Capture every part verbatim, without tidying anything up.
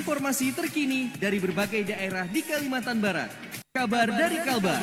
informasi terkini dari berbagai daerah di Kalimantan Barat. Kabar dari Kalbar.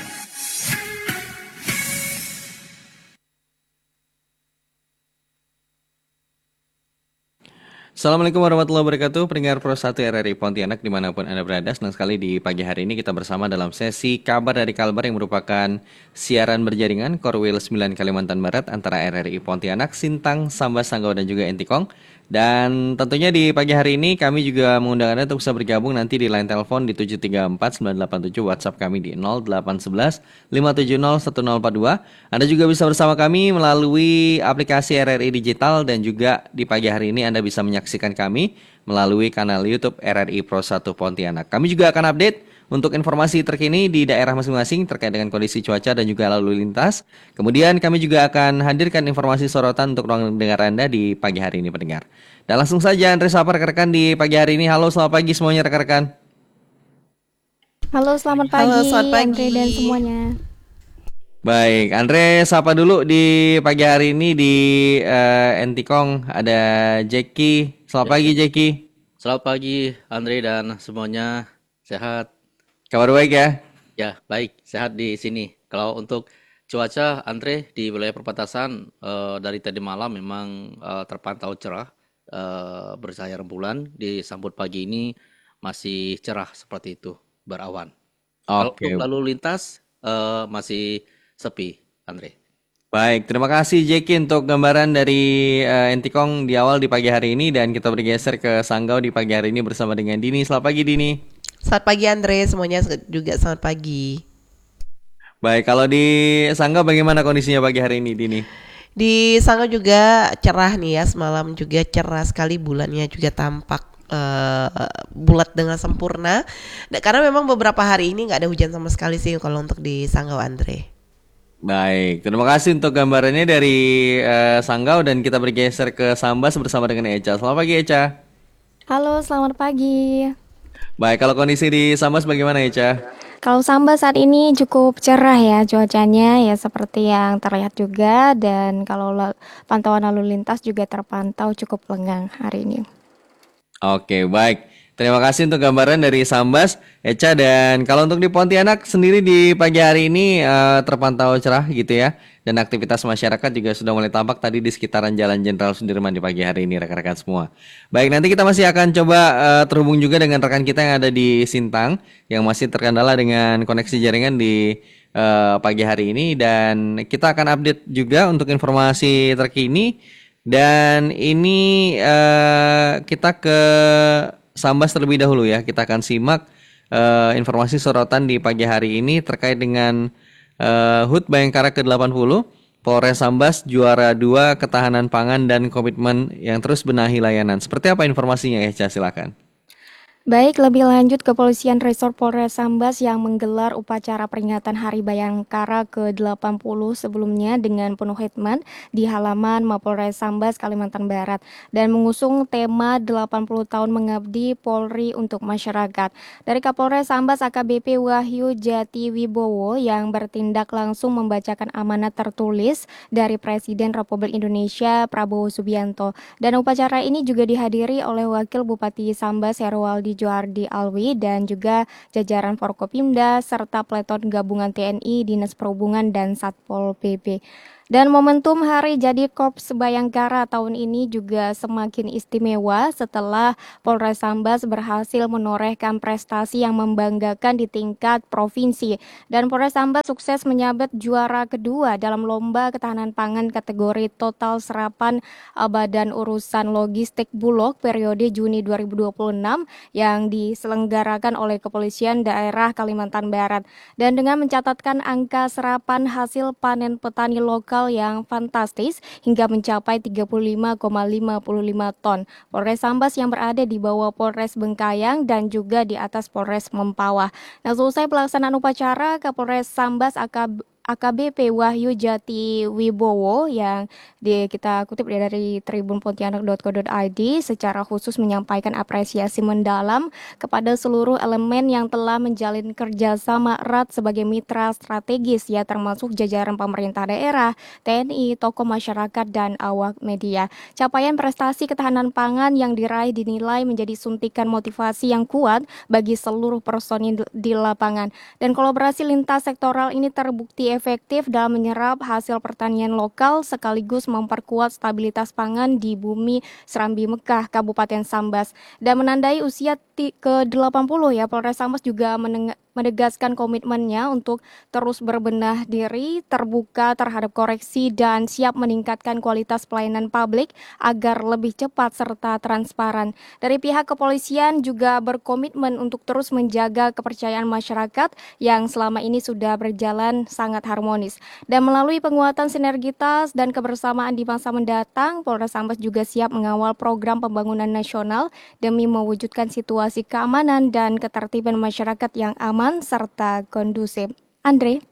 Assalamualaikum warahmatullahi wabarakatuh, pendengar Pro satu R R I Pontianak dimanapun Anda berada. Senang sekali di pagi hari ini kita bersama dalam sesi Kabar dari Kalbar yang merupakan siaran berjaringan Korwil sembilan Kalimantan Barat antara R R I Pontianak, Sintang, Sambas, Sanggau, dan juga Entikong. Dan tentunya di pagi hari ini kami juga mengundang Anda untuk bisa bergabung nanti di line telepon di tujuh tiga empat sembilan delapan tujuh, WhatsApp kami di nol delapan satu satu lima tujuh nol satu nol empat dua. Anda juga bisa bersama kami melalui aplikasi R R I Digital, dan juga di pagi hari ini Anda bisa menyaksikan kami melalui kanal YouTube R R I Pro satu Pontianak. Kami juga akan update untuk informasi terkini di daerah masing-masing terkait dengan kondisi cuaca dan juga lalu lintas. Kemudian kami juga akan hadirkan informasi sorotan untuk ruang dengar Anda di pagi hari ini, pendengar. Dan langsung saja Andre sapa rekan-rekan di pagi hari ini. Halo, selamat pagi semuanya rekan-rekan. Halo, selamat pagi, Halo, selamat pagi. Andre dan semuanya. Baik, Andre sapa dulu di pagi hari ini di uh, Entikong ada Jackie. Selamat Ya. pagi Jackie. Selamat pagi Andre dan semuanya, sehat? Kabar baik ya? Ya, baik, sehat di sini. Kalau untuk cuaca Andre di wilayah perbatasan eh, dari tadi malam memang eh, terpantau cerah, eh, bercahaya rembulan. Disambut pagi ini masih cerah seperti itu, berawan. Kalau Oke. untuk lalu lintas eh, masih sepi, Andre. Baik, terima kasih Jackie untuk gambaran dari uh, Entikong di awal di pagi hari ini, dan kita bergeser ke Sanggau di pagi hari ini bersama dengan Dini. Selamat pagi Dini. Selamat pagi Andre, semuanya juga selamat pagi. Baik, kalau di Sanggau bagaimana kondisinya pagi hari ini Dini? Di Sanggau juga cerah nih ya, semalam juga cerah sekali, bulannya juga tampak uh, bulat dengan sempurna. Nah, karena memang beberapa hari ini nggak ada hujan sama sekali sih kalau untuk di Sanggau, Andre. Baik, terima kasih untuk gambarannya dari uh, Sanggau, dan kita bergeser ke Sambas bersama dengan Eca. Selamat pagi Eca. Halo, selamat pagi. Baik, kalau kondisi di Sambas bagaimana Eca? Kalau Sambas saat ini cukup cerah ya cuacanya, ya seperti yang terlihat juga, dan kalau la- pantauan lalu lintas juga terpantau cukup lengang hari ini. Oke, baik. Terima kasih untuk gambaran dari Sambas, Eca. Dan kalau untuk di Pontianak sendiri di pagi hari ini eh, terpantau cerah gitu ya. Dan aktivitas masyarakat juga sudah mulai tampak tadi di sekitaran Jalan Jenderal Sudirman di pagi hari ini rekan-rekan semua. Baik, nanti kita masih akan coba eh, terhubung juga dengan rekan kita yang ada di Sintang yang masih terkendala dengan koneksi jaringan di eh, pagi hari ini. Dan kita akan update juga untuk informasi terkini. Dan ini eh, kita ke Sambas terlebih dahulu ya. Kita akan simak uh, informasi sorotan di pagi hari ini terkait dengan uh, H U T Bayangkara ke delapan puluh. Polres Sambas juara dua ketahanan pangan dan komitmen yang terus benahi layanan. Seperti apa informasinya ya, Ca? Silakan. Baik, lebih lanjut, Kepolisian Resor Polres Sambas yang menggelar upacara peringatan Hari Bayangkara ke delapan puluh sebelumnya dengan penuh khidmat di halaman Mapolres Sambas, Kalimantan Barat, dan mengusung tema delapan puluh tahun mengabdi Polri untuk masyarakat. Dari Kapolres Sambas A K B P Wahyu Jati Wibowo yang bertindak langsung membacakan amanat tertulis dari Presiden Republik Indonesia Prabowo Subianto. Dan upacara ini juga dihadiri oleh Wakil Bupati Sambas Herwaldi Joardi Alwi dan juga jajaran Forkopimda serta Peleton Gabungan T N I, Dinas Perhubungan, dan Satpol P P. Dan momentum Hari Jadi Korps Bayangkara tahun ini juga semakin istimewa setelah Polres Sambas berhasil menorehkan prestasi yang membanggakan di tingkat provinsi. Dan Polres Sambas sukses menyabet juara kedua dalam Lomba Ketahanan Pangan kategori Total Serapan Badan Urusan Logistik Bulog periode Juni dua ribu dua puluh enam yang diselenggarakan oleh Kepolisian Daerah Kalimantan Barat. Dan dengan mencatatkan angka serapan hasil panen petani lokal yang fantastis hingga mencapai tiga puluh lima koma lima lima ton. Polres Sambas yang berada di bawah Polres Bengkayang dan juga di atas Polres Mempawah. Nah, selesai pelaksanaan upacara, Kapolres Sambas A K A K B P Wahyu Jati Wibowo yang di, kita kutip dari tribun pontianak titik co titik i d secara khusus menyampaikan apresiasi mendalam kepada seluruh elemen yang telah menjalin kerjasama erat sebagai mitra strategis ya, termasuk jajaran pemerintah daerah, T N I, tokoh masyarakat, dan awak media. Capaian prestasi ketahanan pangan yang diraih dinilai menjadi suntikan motivasi yang kuat bagi seluruh personil di lapangan. Dan kolaborasi lintas sektoral ini terbukti efektif dalam menyerap hasil pertanian lokal sekaligus memperkuat stabilitas pangan di bumi Serambi Mekah, Kabupaten Sambas. Dan menandai usia ke delapan puluh ya, Polres Sambas juga meneng- menegaskan komitmennya untuk terus berbenah diri, terbuka terhadap koreksi, dan siap meningkatkan kualitas pelayanan publik agar lebih cepat serta transparan. Dari pihak kepolisian juga berkomitmen untuk terus menjaga kepercayaan masyarakat yang selama ini sudah berjalan sangat harmonis. Dan melalui penguatan sinergitas dan kebersamaan di masa mendatang, Polres Sambas juga siap mengawal program pembangunan nasional demi mewujudkan situasi keamanan dan ketertiban masyarakat yang aman serta kondusif. Andre.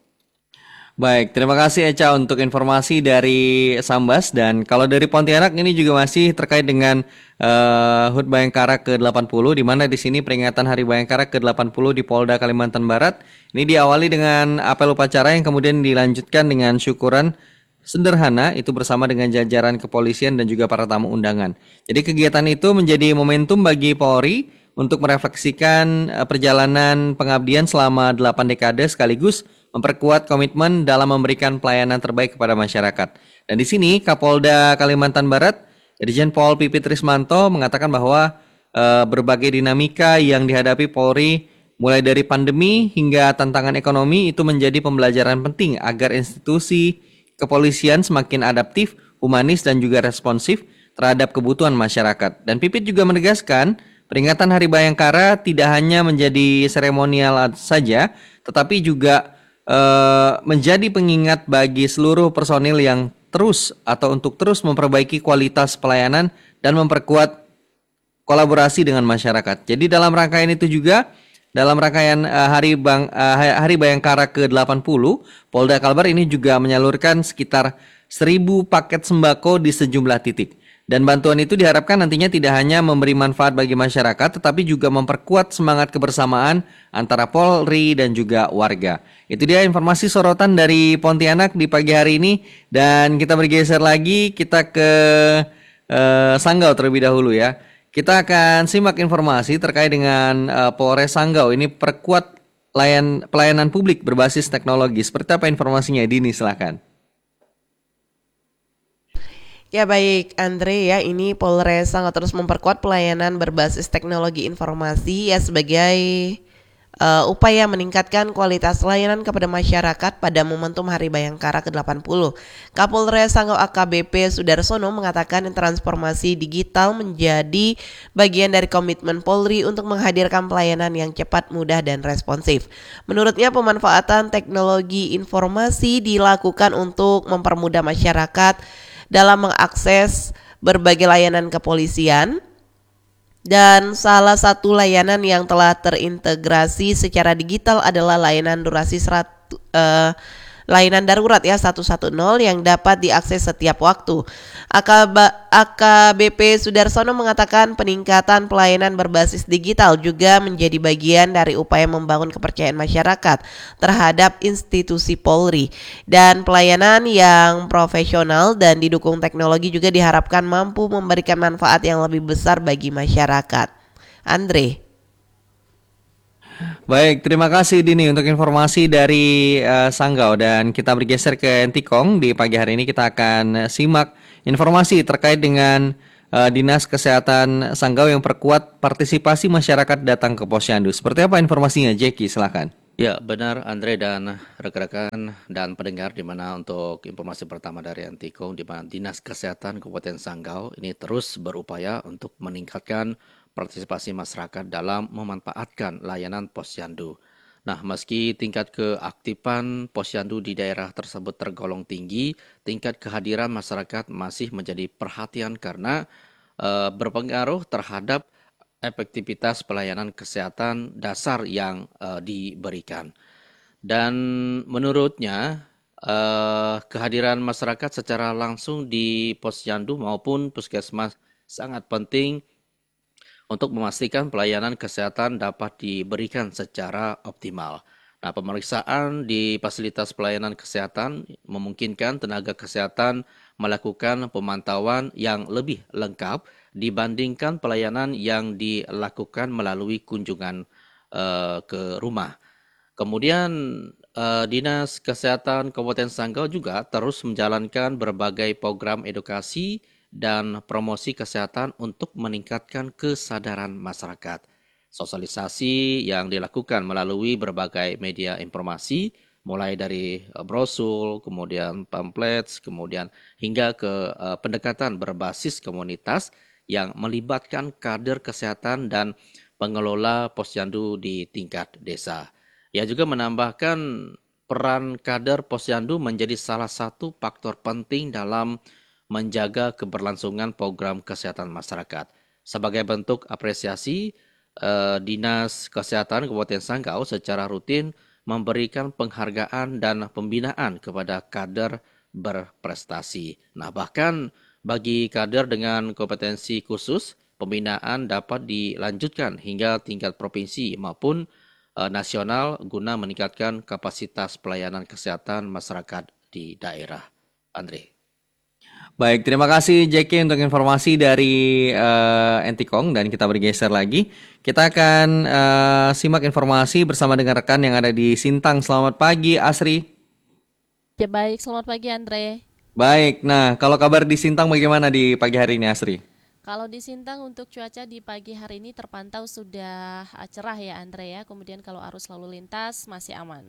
Baik, terima kasih Eca untuk informasi dari Sambas. Dan kalau dari Pontianak ini juga masih terkait dengan uh, H U T Bayangkara ke delapan puluh, di mana di sini peringatan Hari Bayangkara ke delapan puluh di Polda Kalimantan Barat ini diawali dengan apel upacara yang kemudian dilanjutkan dengan syukuran sederhana itu bersama dengan jajaran kepolisian dan juga para tamu undangan. Jadi kegiatan itu menjadi momentum bagi Polri untuk merefleksikan uh, perjalanan pengabdian selama delapan dekade sekaligus memperkuat komitmen dalam memberikan pelayanan terbaik kepada masyarakat. Dan di sini Kapolda Kalimantan Barat, Irjen Pol Pipit Rismanto mengatakan bahwa uh, berbagai dinamika yang dihadapi Polri mulai dari pandemi hingga tantangan ekonomi itu menjadi pembelajaran penting agar institusi kepolisian semakin adaptif, humanis, dan juga responsif terhadap kebutuhan masyarakat. Dan Pipit juga menegaskan peringatan Hari Bayangkara tidak hanya menjadi seremonial saja, tetapi juga e, menjadi pengingat bagi seluruh personil yang terus atau untuk terus memperbaiki kualitas pelayanan dan memperkuat kolaborasi dengan masyarakat. Jadi dalam rangkaian itu juga, dalam rangkaian uh, Hari Bang uh, Hari Bayangkara ke delapan puluh, Polda Kalbar ini juga menyalurkan sekitar seribu paket sembako di sejumlah titik. Dan bantuan itu diharapkan nantinya tidak hanya memberi manfaat bagi masyarakat, tetapi juga memperkuat semangat kebersamaan antara Polri dan juga warga. Itu dia informasi sorotan dari Pontianak di pagi hari ini. Dan kita bergeser lagi, kita ke uh, Sanggau terlebih dahulu ya. Kita akan simak informasi terkait dengan uh, Polres Sanggau ini perkuat layan, pelayanan publik berbasis teknologi. Seperti apa informasinya, Dini? Silakan. Ya baik Andre, ya ini Polres Sanggau terus memperkuat pelayanan berbasis teknologi informasi ya sebagai uh, upaya meningkatkan kualitas layanan kepada masyarakat pada momentum Hari Bayangkara ke delapan puluh. Kapolres Sanggau A K B P Sudarsono mengatakan transformasi digital menjadi bagian dari komitmen Polri untuk menghadirkan pelayanan yang cepat, mudah, dan responsif. Menurutnya pemanfaatan teknologi informasi dilakukan untuk mempermudah masyarakat dalam mengakses berbagai layanan kepolisian, dan salah satu layanan yang telah terintegrasi secara digital adalah layanan durasi seratus uh, layanan darurat ya seratus sepuluh yang dapat diakses setiap waktu. A K B P Sudarsono mengatakan peningkatan pelayanan berbasis digital juga menjadi bagian dari upaya membangun kepercayaan masyarakat terhadap institusi Polri, dan pelayanan yang profesional dan didukung teknologi juga diharapkan mampu memberikan manfaat yang lebih besar bagi masyarakat. Andre. Baik, terima kasih Dini untuk informasi dari uh, Sanggau, dan kita bergeser ke Entikong. Di pagi hari ini kita akan simak informasi terkait dengan uh, Dinas Kesehatan Sanggau yang perkuat partisipasi masyarakat datang ke Posyandu. Seperti apa informasinya, Jeki? Silakan. Ya, benar Andre dan rekan-rekan dan pendengar, di mana untuk informasi pertama dari Entikong, di mana Dinas Kesehatan Kabupaten Sanggau ini terus berupaya untuk meningkatkan partisipasi masyarakat dalam memanfaatkan layanan Posyandu. Nah, meski tingkat keaktifan Posyandu di daerah tersebut tergolong tinggi, tingkat kehadiran masyarakat masih menjadi perhatian karena e, berpengaruh terhadap efektivitas pelayanan kesehatan dasar yang e, diberikan. Dan menurutnya, eh, kehadiran masyarakat secara langsung di posyandu maupun puskesmas sangat penting untuk memastikan pelayanan kesehatan dapat diberikan secara optimal. Nah, pemeriksaan di fasilitas pelayanan kesehatan memungkinkan tenaga kesehatan melakukan pemantauan yang lebih lengkap dibandingkan pelayanan yang dilakukan melalui kunjungan uh, ke rumah. Kemudian uh, Dinas Kesehatan Kabupaten Sanggau juga terus menjalankan berbagai program edukasi dan promosi kesehatan untuk meningkatkan kesadaran masyarakat. Sosialisasi yang dilakukan melalui berbagai media informasi, mulai dari brosur, kemudian pamflet, kemudian hingga ke uh, pendekatan berbasis komunitas yang melibatkan kader kesehatan dan pengelola posyandu di tingkat desa. Ia juga menambahkan peran kader posyandu menjadi salah satu faktor penting dalam menjaga keberlangsungan program kesehatan masyarakat. Sebagai bentuk apresiasi, eh, Dinas Kesehatan Kabupaten Sanggau secara rutin memberikan penghargaan dan pembinaan kepada kader berprestasi. Nah, bahkan bagi kader dengan kompetensi khusus, pembinaan dapat dilanjutkan hingga tingkat provinsi maupun eh, nasional guna meningkatkan kapasitas pelayanan kesehatan masyarakat di daerah. Andre. Baik, terima kasih Jackie untuk informasi dari uh, Entikong dan kita bergeser lagi. Kita akan uh, simak informasi bersama dengan rekan yang ada di Sintang. Selamat pagi, Asri. Ya baik, selamat pagi Andre. Baik, nah kalau kabar di Sintang bagaimana di pagi hari ini, Asri? Kalau di Sintang untuk cuaca di pagi hari ini terpantau sudah cerah ya Andre ya. Kemudian kalau arus lalu lintas masih aman.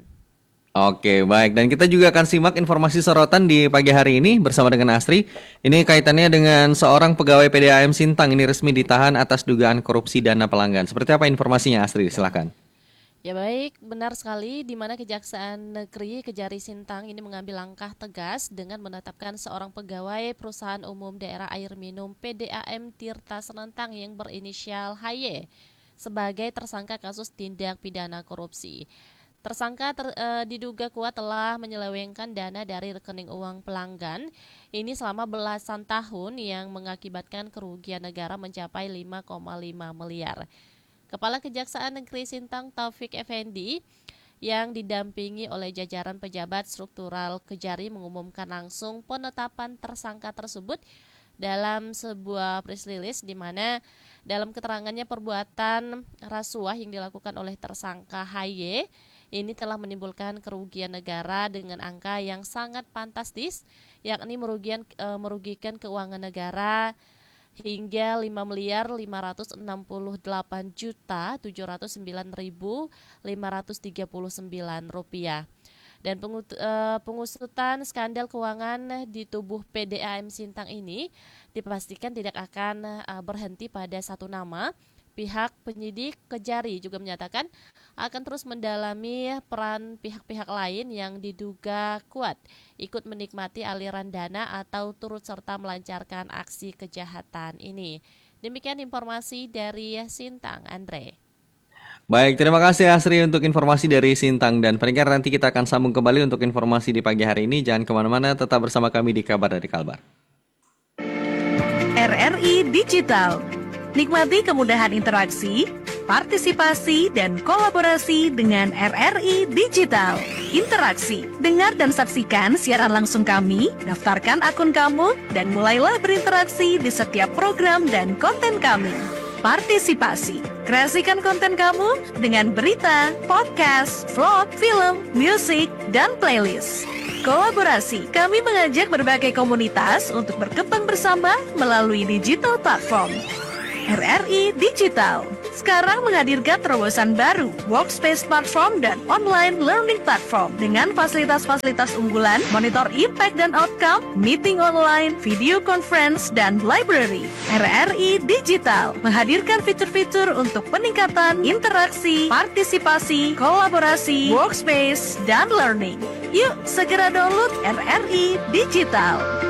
Oke, baik. Dan kita juga akan simak informasi sorotan di pagi hari ini bersama dengan Asri. Ini kaitannya dengan seorang pegawai P D A M Sintang ini resmi ditahan atas dugaan korupsi dana pelanggan. Seperti apa informasinya, Asri? Silakan. Ya baik, benar sekali di mana Kejaksaan Negeri Kejari Sintang ini mengambil langkah tegas dengan menetapkan seorang pegawai Perusahaan Umum Daerah Air Minum P D A M Tirta Senentang yang berinisial H Y sebagai tersangka kasus tindak pidana korupsi. Tersangka ter, e, diduga kuat telah menyelewengkan dana dari rekening uang pelanggan ini selama belasan tahun yang mengakibatkan kerugian negara mencapai lima koma lima miliar. Kepala Kejaksaan Negeri Sintang Taufik Effendi yang didampingi oleh jajaran pejabat struktural Kejari mengumumkan langsung penetapan tersangka tersebut dalam sebuah press release di mana dalam keterangannya perbuatan rasuah yang dilakukan oleh tersangka H Y ini telah menimbulkan kerugian negara dengan angka yang sangat fantastis, yakni merugikan, e, merugikan keuangan negara hingga lima miliar lima ratus enam puluh delapan juta tujuh ratus sembilan ribu lima ratus tiga puluh sembilan rupiah. Dan pengut, e, pengusutan skandal keuangan di tubuh P D A M Sintang ini dipastikan tidak akan e, berhenti pada satu nama. Pihak penyidik Kejari juga menyatakan akan terus mendalami peran pihak-pihak lain yang diduga kuat ikut menikmati aliran dana atau turut serta melancarkan aksi kejahatan ini. Demikian informasi dari Sintang, Andre. Baik, terima kasih Asri untuk informasi dari Sintang. Dan pendengar, nanti kita akan sambung kembali untuk informasi di pagi hari ini. Jangan kemana-mana, tetap bersama kami di Kabar dari Kalbar. R R I Digital. Nikmati kemudahan interaksi, partisipasi, dan kolaborasi dengan R R I Digital. Interaksi, dengar dan saksikan siaran langsung kami, daftarkan akun kamu, dan mulailah berinteraksi di setiap program dan konten kami. Partisipasi, kreasikan konten kamu dengan berita, podcast, vlog, film, musik, dan playlist. Kolaborasi, kami mengajak berbagai komunitas untuk berkembang bersama melalui digital platform. R R I Digital sekarang menghadirkan terobosan baru, workspace platform dan online learning platform dengan fasilitas-fasilitas unggulan, monitor impact dan outcome, meeting online, video conference, dan library. R R I Digital menghadirkan fitur-fitur untuk peningkatan interaksi, partisipasi, kolaborasi, workspace, dan learning. Yuk segera download R R I Digital.